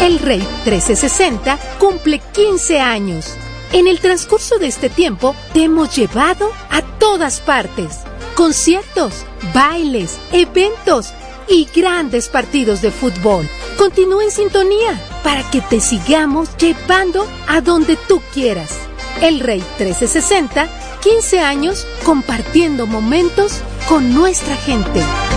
El Rey 1360 cumple 15 años. En el transcurso de este tiempo te hemos llevado a todas partes. Conciertos, bailes, eventos y grandes partidos de fútbol. Continúa en sintonía para que te sigamos llevando a donde tú quieras. El Rey 1360, 15 años compartiendo momentos con nuestra gente.